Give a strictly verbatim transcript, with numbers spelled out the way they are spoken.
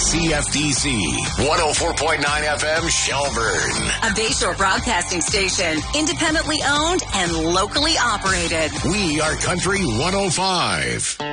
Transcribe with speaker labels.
Speaker 1: C F D C, one oh four point nine F M Shelburne.
Speaker 2: A Bayshore broadcasting station, independently owned and locally operated.
Speaker 1: We are Country one oh five.